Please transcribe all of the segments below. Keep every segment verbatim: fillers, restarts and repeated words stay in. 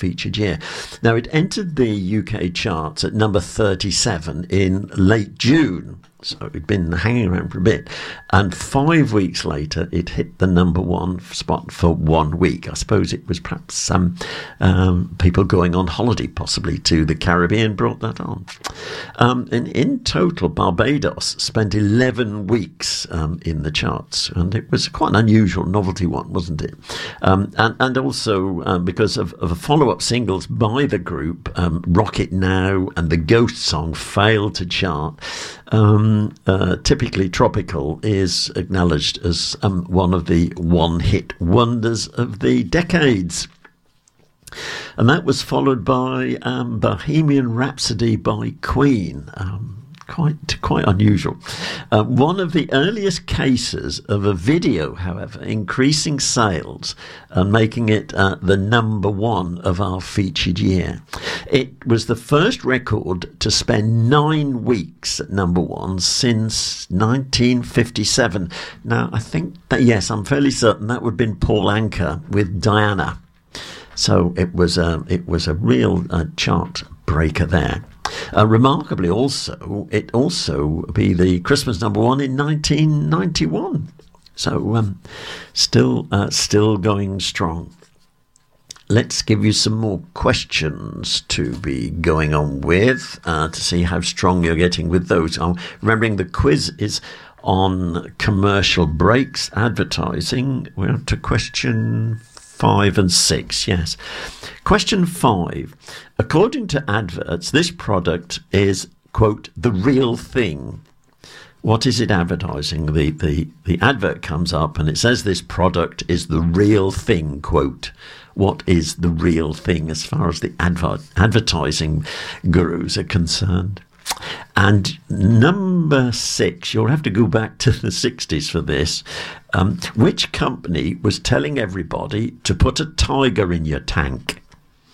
featured year. Now, it entered the U K charts at number thirty-seven in late June. So it'd been hanging around for a bit. And five weeks later, it hit the number one spot for one week. I suppose it was perhaps some um, people going on holiday, possibly to the Caribbean, brought that on. Um, and in total, Barbados spent eleven weeks um, in the charts. And it was quite an unusual novelty one, wasn't it? Um, and, and also um, because of, of follow-up singles by the group, um, Rocket Now and the Ghost Song failed to chart. Um, uh, typically Tropical is acknowledged as um, one of the one-hit wonders of the decades. And that was followed by um, Bohemian Rhapsody by Queen. Um, quite quite unusual. Uh, one of the earliest cases of a video, however, increasing sales and making it uh, the number one of our featured year. It was the first record to spend nine weeks at number one since nineteen fifty-seven. Now, I think that, yes, I'm fairly certain that would have been Paul Anka with Diana. So it was a, it was a real uh, chart breaker there. Uh, remarkably also, it also be the Christmas number one in nineteen ninety-one. So um, still, uh, still going strong. Let's give you some more questions to be going on with uh, to see how strong you're getting with those. I'm remembering the quiz is on commercial breaks, advertising. We're up to question five and six, yes. Question five. According to adverts, this product is, quote, the real thing. What is it advertising? The, the, the advert comes up and it says this product is the real thing, quote. What is the real thing as far as the adver- advertising gurus are concerned? And number six, you'll have to go back to the sixties for this. Um, which company was telling everybody to put a tiger in your tank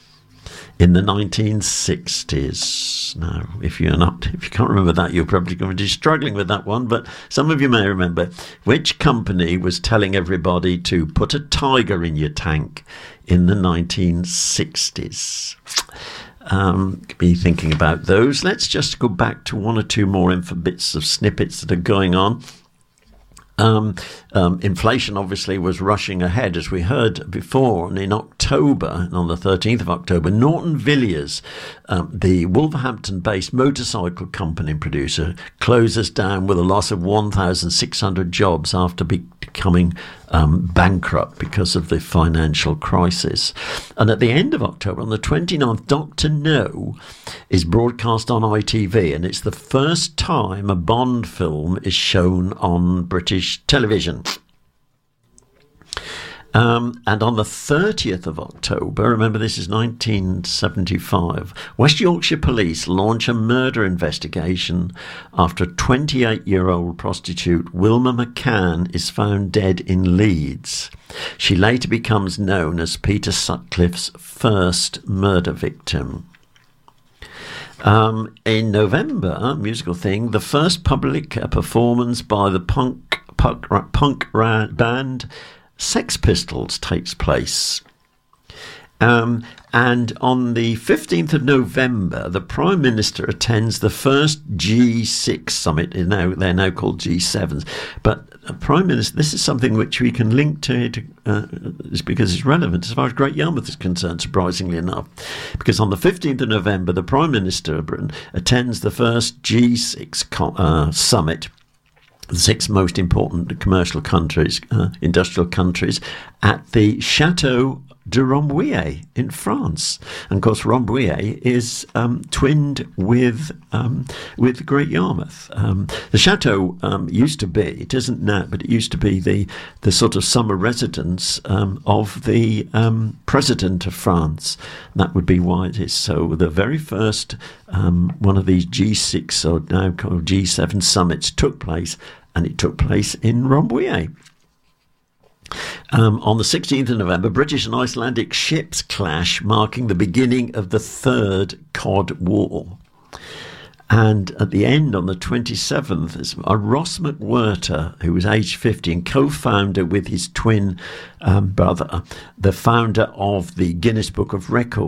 in the nineteen sixties? Now, if you're not, if you can't remember that, you're probably going to be struggling with that one. But some of you may remember. Which company was telling everybody to put a tiger in your tank in the nineteen sixties? Um, be thinking about those. Let's just go back to one or two more info bits of snippets that are going on. Um, um, inflation obviously was rushing ahead, as we heard before, and in October, on the thirteenth of October, Norton Villiers, um, the Wolverhampton-based motorcycle company and producer, closes down with a loss of one thousand six hundred jobs after becoming um, bankrupt because of the financial crisis. And at the end of October, on the twenty-ninth, Doctor No is broadcast on I T V, and it's the first time a Bond film is shown on British television. Um, and on the thirtieth of October, remember this is nineteen seventy-five, West Yorkshire Police launch a murder investigation after a twenty-eight-year-old prostitute, Wilma McCann, is found dead in Leeds. She later becomes known as Peter Sutcliffe's first murder victim. Um, in November, musical thing, the first public uh, performance by the punk punk, punk ra- band Sex Pistols takes place. Um, and on the fifteenth of November, the Prime Minister attends the first G six summit. Now they're now called G sevens, but uh, Prime Minister, this is something which we can link to it uh, because it's relevant as far as Great Yarmouth is concerned, surprisingly enough. Because on the fifteenth of November, the Prime Minister of Britain attends the first G six co- uh, summit, the six most important commercial countries, uh, industrial countries, at the Chateau de Rambouillet in France. And of course, Rambouillet is um, twinned with um, with Great Yarmouth. Um, the chateau um, used to be, it isn't now, but it used to be the, the sort of summer residence um, of the um, President of France. And that would be why it is. So the very first um, one of these G six, or now called G seven summits took place, and it took place in Rambouillet. Um, on the sixteenth of November, British and Icelandic ships clash, marking the beginning of the Third Cod War. And at the end, on the twenty-seventh, is Ross McWhirter, who was aged fifty and co-founder with his twin um, brother, the founder of the Guinness Book of Records.